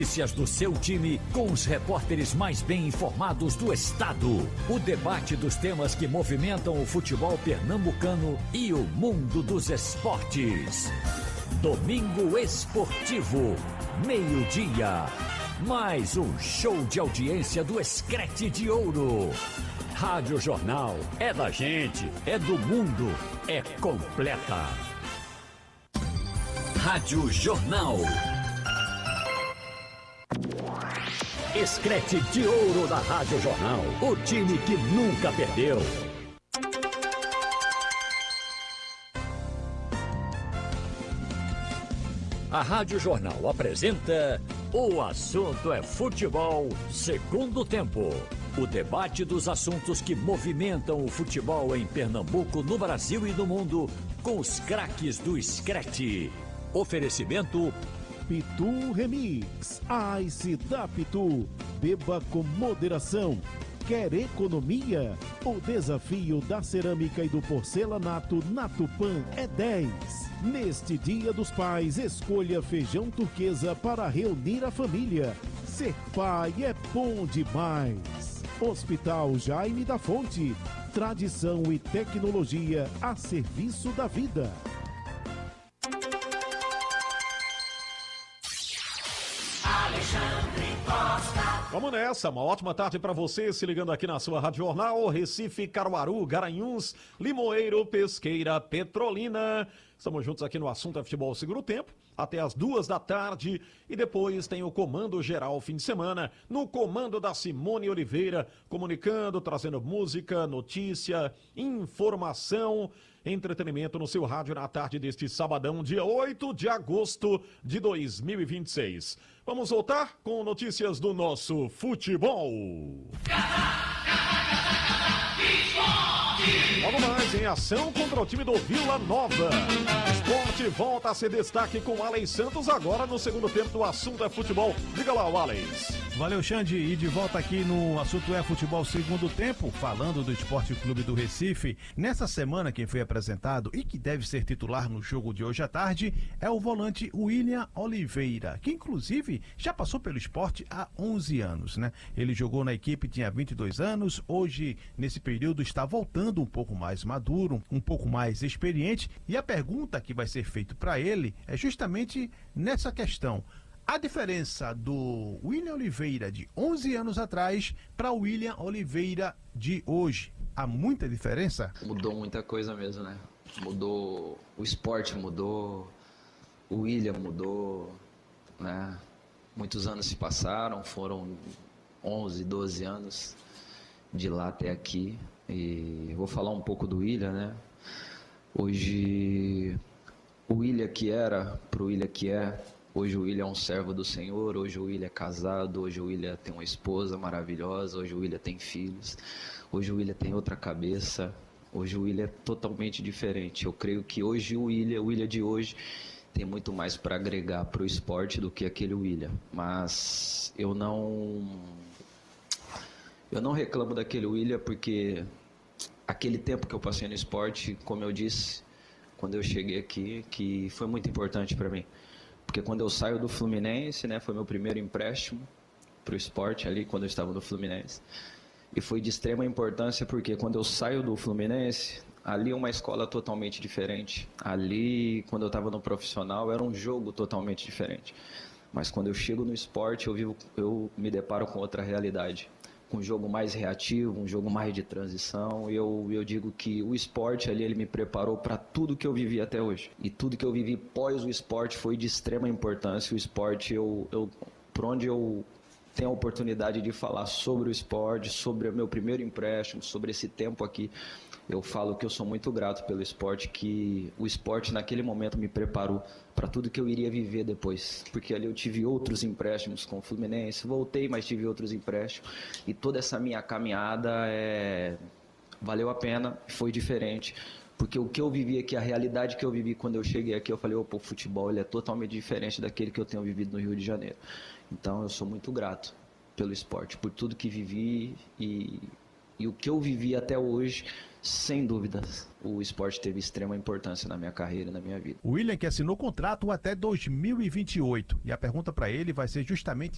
Notícias do seu time com os repórteres mais bem informados do estado. O debate dos temas que movimentam o futebol pernambucano e o mundo dos esportes. Domingo Esportivo, meio-dia. Mais um show de audiência do Screte de Ouro. Rádio Jornal é da gente, é do mundo, é completa. Rádio Jornal. Screte de Ouro da Rádio Jornal, o time que nunca perdeu. A Rádio Jornal apresenta O Assunto é Futebol, segundo tempo. O debate dos assuntos que movimentam o futebol em Pernambuco, no Brasil e no mundo, com os craques do Screte. Oferecimento Pitu Remix, Ice da Pitu, beba com moderação. Quer economia? O desafio da cerâmica e do porcelanato na Tupã é 10. Neste Dia dos Pais, escolha feijão turquesa para reunir a família. Ser pai é bom demais. Hospital Jaime da Fonte, tradição e tecnologia a serviço da vida. Vamos nessa, uma ótima tarde para você, se ligando aqui na sua Rádio Jornal, Recife, Caruaru, Garanhuns, Limoeiro, Pesqueira, Petrolina. Estamos juntos aqui no Assunto é Futebol Segundo Tempo, até as 14h, e depois tem o Comando Geral fim de semana, no comando da Simone Oliveira, comunicando, trazendo música, notícia, informação, entretenimento no seu rádio na tarde deste sabadão, dia 8 de agosto de 2026. Vamos voltar com notícias do nosso futebol. Logo mais em ação contra o time do Vila Nova. Esporte volta a ser destaque com Alex Santos agora no segundo tempo do Assunto é Futebol. Diga lá, Alex. Valeu, Xande, e de volta aqui no Assunto é Futebol segundo tempo, falando do Esporte Clube do Recife. Nessa semana quem foi apresentado e que deve ser titular no jogo de hoje à tarde é o volante William Oliveira, que inclusive já passou pelo esporte há 11 anos, né? Ele jogou na equipe, tinha 22 anos, hoje nesse período está voltando um pouco mais maduro, um pouco mais experiente, e a pergunta que vai ser feita para ele é justamente nessa questão. A diferença do William Oliveira de 11 anos atrás para o William Oliveira de hoje, há muita diferença? Mudou muita coisa mesmo, né? Mudou, o esporte mudou, o William mudou, né? Muitos anos se passaram, foram 11, 12 anos de lá até aqui, e vou falar um pouco do William, né? Hoje, o William que era pro William que é, hoje o William é um servo do Senhor, hoje o William é casado, hoje o William tem uma esposa maravilhosa, hoje o William tem filhos, hoje o William tem outra cabeça, hoje o William é totalmente diferente. Eu creio que hoje o William de hoje tem muito mais para agregar para o esporte do que aquele William, mas eu não reclamo daquele William, porque aquele tempo que eu passei no esporte, como eu disse, quando eu cheguei aqui, que foi muito importante para mim. Porque quando eu saio do Fluminense, né, foi meu primeiro empréstimo para o esporte ali, quando eu estava no Fluminense. E foi de extrema importância porque quando eu saio do Fluminense, ali é uma escola totalmente diferente. Ali, quando eu estava no profissional, era um jogo totalmente diferente. Mas quando eu chego no esporte, eu me deparo com outra realidade. Com um jogo mais reativo, um jogo mais de transição. Eu digo que o esporte ali, ele me preparou para tudo que eu vivi até hoje. E tudo que eu vivi pós o esporte foi de extrema importância. O esporte, por onde eu tenho a oportunidade de falar sobre o esporte, sobre o meu primeiro empréstimo, sobre esse tempo aqui, eu falo que eu sou muito grato pelo esporte, que o esporte naquele momento me preparou para tudo que eu iria viver depois, porque ali eu tive outros empréstimos com o Fluminense, voltei, mas tive outros empréstimos, e toda essa minha caminhada valeu a pena, foi diferente, porque o que eu vivi aqui, a realidade que eu vivi quando eu cheguei aqui, eu falei, o futebol ele é totalmente diferente daquele que eu tenho vivido no Rio de Janeiro. Então eu sou muito grato pelo esporte, por tudo que vivi e o que eu vivi até hoje. Sem dúvidas, o esporte teve extrema importância na minha carreira e na minha vida. O William que assinou contrato até 2028, e a pergunta para ele vai ser justamente